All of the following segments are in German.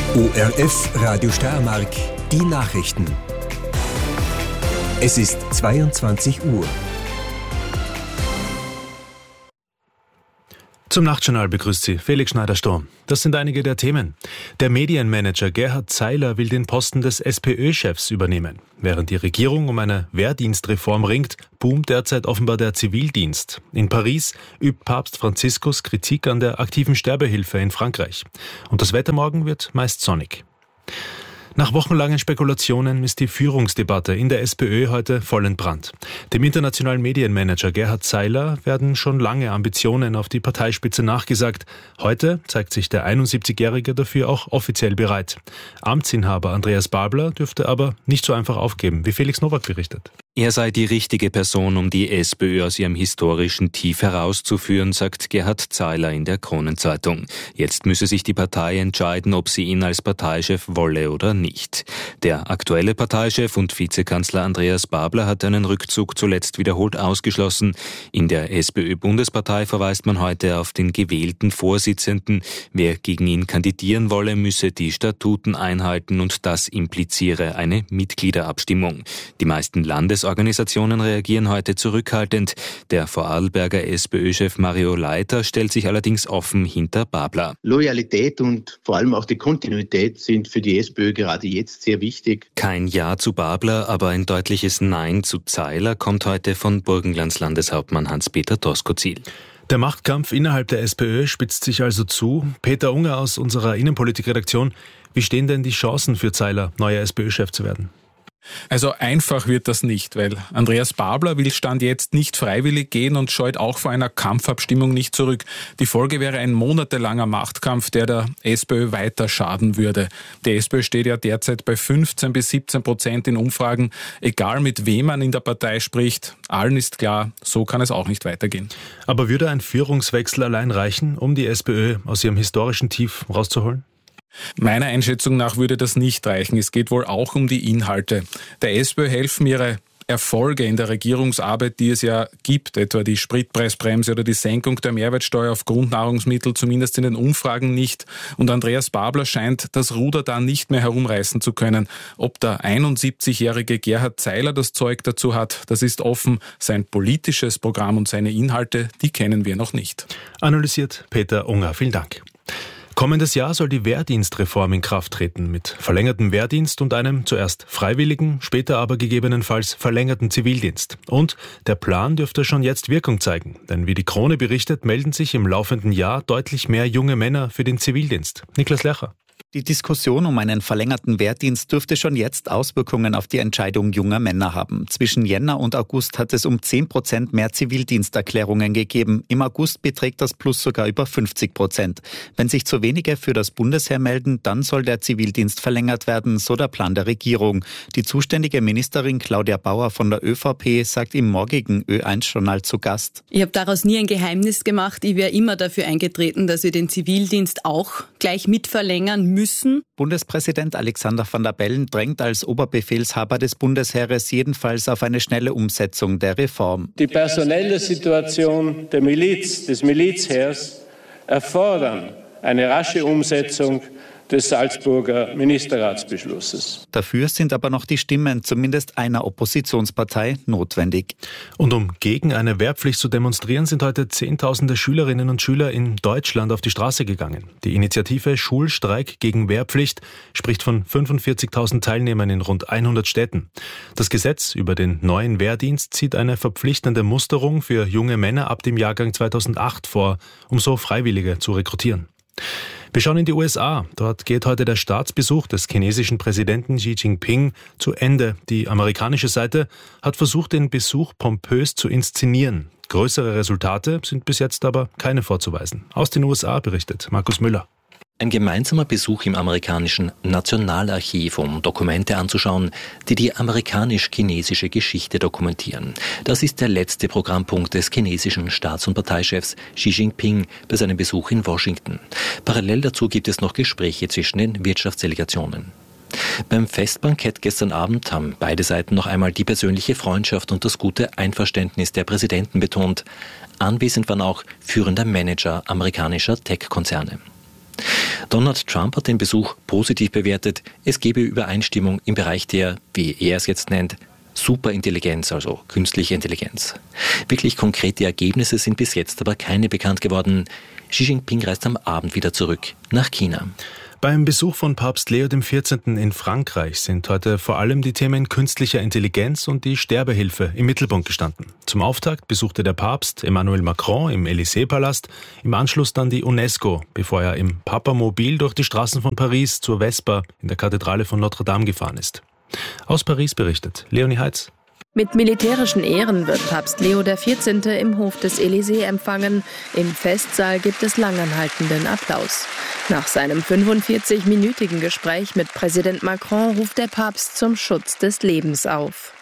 ORF Radio Steiermark, die Nachrichten. Es ist 22 Uhr. Zum Nachtjournal begrüßt Sie Felix Schneider-Sturm. Das sind einige der Themen. Der Medienmanager Gerhard Zeiler will den Posten des SPÖ-Chefs übernehmen. Während die Regierung um eine Wehrdienstreform ringt, boomt derzeit offenbar der Zivildienst. In Paris übt Papst Franziskus Kritik an der aktiven Sterbehilfe in Frankreich. Und das Wetter morgen wird meist sonnig. Nach wochenlangen Spekulationen ist die Führungsdebatte in der SPÖ heute voll entbrannt. Dem internationalen Medienmanager Gerhard Zeiler werden schon lange Ambitionen auf die Parteispitze nachgesagt. Heute zeigt sich der 71-Jährige dafür auch offiziell bereit. Amtsinhaber Andreas Babler dürfte aber nicht so einfach aufgeben, wie Felix Nowak berichtet. Er sei die richtige Person, um die SPÖ aus ihrem historischen Tief herauszuführen, sagt Gerhard Zeiler in der Kronenzeitung. Jetzt müsse sich die Partei entscheiden, ob sie ihn als Parteichef wolle oder nicht. Der aktuelle Parteichef und Vizekanzler Andreas Babler hat einen Rückzug zuletzt wiederholt ausgeschlossen. In der SPÖ-Bundespartei verweist man heute auf den gewählten Vorsitzenden. Wer gegen ihn kandidieren wolle, müsse die Statuten einhalten und das impliziere eine Mitgliederabstimmung. Die meisten Landesorganisationen reagieren heute zurückhaltend. Der Vorarlberger SPÖ-Chef Mario Leiter stellt sich allerdings offen hinter Babler. Loyalität und vor allem auch die Kontinuität sind für die SPÖ gerade jetzt sehr wichtig. Kein Ja zu Babler, aber ein deutliches Nein zu Zeiler kommt heute von Burgenlands Landeshauptmann Hans-Peter Doskozil. Der Machtkampf innerhalb der SPÖ spitzt sich also zu. Peter Unger aus unserer Innenpolitikredaktion. Wie stehen denn die Chancen für Zeiler, neuer SPÖ-Chef zu werden? Also einfach wird das nicht, weil Andreas Babler will Stand jetzt nicht freiwillig gehen und scheut auch vor einer Kampfabstimmung nicht zurück. Die Folge wäre ein monatelanger Machtkampf, der SPÖ weiter schaden würde. Die SPÖ steht ja derzeit bei 15-17% in Umfragen. Egal mit wem man in der Partei spricht, allen ist klar, so kann es auch nicht weitergehen. Aber würde ein Führungswechsel allein reichen, um die SPÖ aus ihrem historischen Tief rauszuholen? Meiner Einschätzung nach würde das nicht reichen. Es geht wohl auch um die Inhalte. Der SPÖ helfen ihre Erfolge in der Regierungsarbeit, die es ja gibt, etwa die Spritpreisbremse oder die Senkung der Mehrwertsteuer auf Grundnahrungsmittel, zumindest in den Umfragen nicht. Und Andreas Babler scheint das Ruder da nicht mehr herumreißen zu können. Ob der 71-jährige Gerhard Zeiler das Zeug dazu hat, das ist offen. Sein politisches Programm und seine Inhalte, die kennen wir noch nicht. Analysiert Peter Unger. Vielen Dank. Kommendes Jahr soll die Wehrdienstreform in Kraft treten, mit verlängertem Wehrdienst und einem zuerst freiwilligen, später aber gegebenenfalls verlängerten Zivildienst. Und der Plan dürfte schon jetzt Wirkung zeigen, denn wie die Krone berichtet, melden sich im laufenden Jahr deutlich mehr junge Männer für den Zivildienst. Niklas Lercher. Die Diskussion um einen verlängerten Wehrdienst dürfte schon jetzt Auswirkungen auf die Entscheidung junger Männer haben. Zwischen Jänner und August hat es um 10% mehr Zivildiensterklärungen gegeben. Im August beträgt das Plus sogar über 50%. Wenn sich zu wenige für das Bundesheer melden, dann soll der Zivildienst verlängert werden, so der Plan der Regierung. Die zuständige Ministerin Claudia Bauer von der ÖVP sagt im morgigen Ö1-Journal zu Gast: Ich habe daraus nie ein Geheimnis gemacht. Ich wäre immer dafür eingetreten, dass wir den Zivildienst auch gleich mitverlängern müssen. Bundespräsident Alexander Van der Bellen drängt als Oberbefehlshaber des Bundesheeres jedenfalls auf eine schnelle Umsetzung der Reform. Die personelle Situation der Miliz, des Milizheers erfordern eine rasche Umsetzung des Salzburger Ministerratsbeschlusses. Dafür sind aber noch die Stimmen zumindest einer Oppositionspartei notwendig. Und um gegen eine Wehrpflicht zu demonstrieren, sind heute Zehntausende Schülerinnen und Schüler in Deutschland auf die Straße gegangen. Die Initiative Schulstreik gegen Wehrpflicht spricht von 45.000 Teilnehmern in rund 100 Städten. Das Gesetz über den neuen Wehrdienst sieht eine verpflichtende Musterung für junge Männer ab dem Jahrgang 2008 vor, um so Freiwillige zu rekrutieren. Wir schauen in die USA. Dort geht heute der Staatsbesuch des chinesischen Präsidenten Xi Jinping zu Ende. Die amerikanische Seite hat versucht, den Besuch pompös zu inszenieren. Größere Resultate sind bis jetzt aber keine vorzuweisen. Aus den USA berichtet Markus Müller. Ein gemeinsamer Besuch im amerikanischen Nationalarchiv, um Dokumente anzuschauen, die die amerikanisch-chinesische Geschichte dokumentieren. Das ist der letzte Programmpunkt des chinesischen Staats- und Parteichefs Xi Jinping bei seinem Besuch in Washington. Parallel dazu gibt es noch Gespräche zwischen den Wirtschaftsdelegationen. Beim Festbankett gestern Abend haben beide Seiten noch einmal die persönliche Freundschaft und das gute Einverständnis der Präsidenten betont. Anwesend waren auch führende Manager amerikanischer Tech-Konzerne. Donald Trump hat den Besuch positiv bewertet. Es gebe Übereinstimmung im Bereich der, wie er es jetzt nennt, Superintelligenz, also künstliche Intelligenz. Wirklich konkrete Ergebnisse sind bis jetzt aber keine bekannt geworden. Xi Jinping reist am Abend wieder zurück nach China. Beim Besuch von Papst Leo XIV. In Frankreich sind heute vor allem die Themen künstlicher Intelligenz und die Sterbehilfe im Mittelpunkt gestanden. Zum Auftakt besuchte der Papst Emmanuel Macron im Élysée-Palast, im Anschluss dann die UNESCO, bevor er im Papamobil durch die Straßen von Paris zur Vesper in der Kathedrale von Notre Dame gefahren ist. Aus Paris berichtet Leonie Heitz. Mit militärischen Ehren wird Papst Leo XIV. Im Hof des Élysée empfangen. Im Festsaal gibt es langanhaltenden Applaus. Nach seinem 45-minütigen Gespräch mit Präsident Macron ruft der Papst zum Schutz des Lebens auf.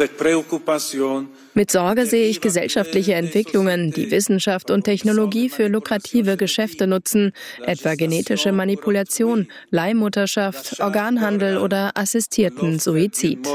Mit Sorge sehe ich gesellschaftliche Entwicklungen, die Wissenschaft und Technologie für lukrative Geschäfte nutzen, etwa genetische Manipulation, Leihmutterschaft, Organhandel oder assistierten Suizid.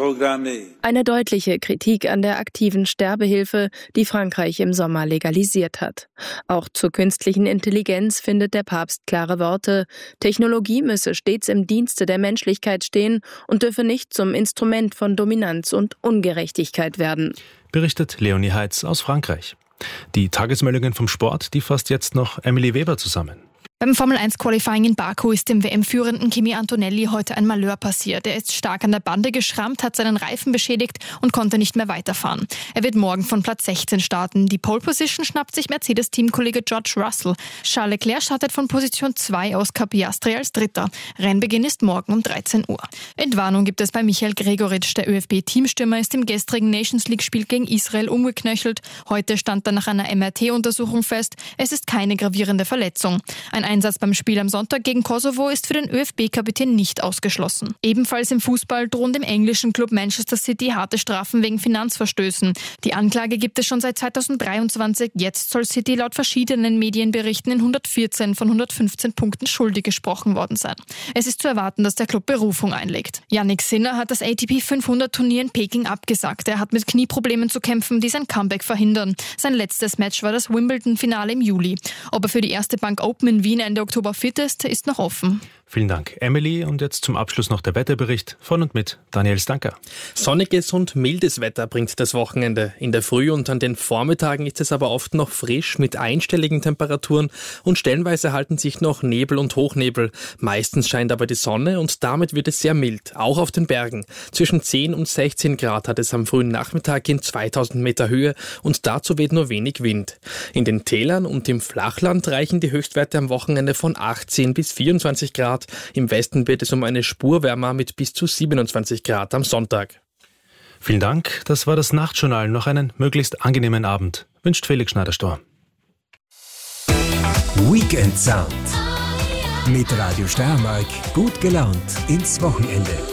Eine deutliche Kritik an der aktiven Sterbehilfe, die Frankreich im Sommer legalisiert hat. Auch zur künstlichen Intelligenz findet der Papst klare Worte. Technologie müsse stets im Dienste der Menschlichkeit stehen und dürfe nicht zum Instrument von Dominanz und Ungerechtigkeit werden. Berichtet Leonie Heitz aus Frankreich. Die Tagesmeldungen vom Sport, die fasst jetzt noch Emily Weber zusammen. Beim Formel-1-Qualifying in Baku ist dem WM-führenden Kimi Antonelli heute ein Malheur passiert. Er ist stark an der Bande geschrammt, hat seinen Reifen beschädigt und konnte nicht mehr weiterfahren. Er wird morgen von Platz 16 starten. Die Pole-Position schnappt sich Mercedes-Teamkollege George Russell. Charles Leclerc startet von Position 2 aus Piastri als Dritter. Rennbeginn ist morgen um 13 Uhr. Entwarnung gibt es bei Michael Gregoritsch. Der ÖFB-Teamstürmer ist im gestrigen Nations-League-Spiel gegen Israel umgeknöchelt. Heute stand er nach einer MRT-Untersuchung fest. Es ist keine gravierende Verletzung. Ein Einsatz beim Spiel am Sonntag gegen Kosovo ist für den ÖFB-Kapitän nicht ausgeschlossen. Ebenfalls im Fußball drohen dem englischen Club Manchester City harte Strafen wegen Finanzverstößen. Die Anklage gibt es schon seit 2023. Jetzt soll City laut verschiedenen Medienberichten in 114 von 115 Punkten schuldig gesprochen worden sein. Es ist zu erwarten, dass der Club Berufung einlegt. Yannick Sinner hat das ATP 500-Turnier in Peking abgesagt. Er hat mit Knieproblemen zu kämpfen, die sein Comeback verhindern. Sein letztes Match war das Wimbledon-Finale im Juli. Ob er für die Erste Bank Open in Wien Ende Oktober fit ist noch offen. Vielen Dank, Emily. Und jetzt zum Abschluss noch der Wetterbericht von und mit Daniel Stanker. Sonniges und mildes Wetter bringt das Wochenende. In der Früh und an den Vormittagen ist es aber oft noch frisch mit einstelligen Temperaturen und stellenweise halten sich noch Nebel und Hochnebel. Meistens scheint aber die Sonne und damit wird es sehr mild, auch auf den Bergen. Zwischen 10 und 16 Grad hat es am frühen Nachmittag in 2000 Meter Höhe und dazu weht nur wenig Wind. In den Tälern und im Flachland reichen die Höchstwerte am Wochenende von 18 bis 24 Grad. Im Westen wird es um eine Spur wärmer mit bis zu 27 Grad am Sonntag. Vielen Dank, das war das Nachtjournal. Noch einen möglichst angenehmen Abend. Wünscht Felix Schneider-Storm. Weekend Sound. Mit Radio Steiermark gut gelaunt ins Wochenende.